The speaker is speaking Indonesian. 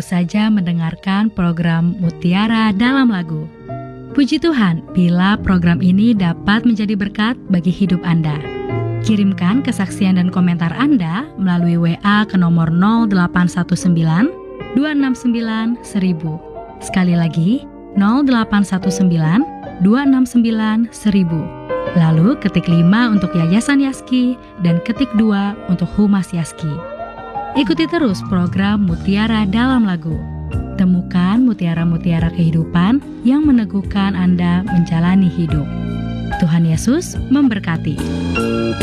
saja mendengarkan program Mutiara Dalam Lagu. Puji Tuhan bila program ini dapat menjadi berkat bagi hidup Anda. Kirimkan kesaksian dan komentar Anda melalui WA ke nomor 0819 269 1000. Sekali lagi, 0819 269 1000. Lalu ketik 5 untuk Yayasan Yaski dan ketik 2 untuk Humas Yaski. Ikuti terus program Mutiara Dalam Lagu. Temukan mutiara-mutiara kehidupan yang meneguhkan Anda menjalani hidup. Tuhan Yesus memberkati.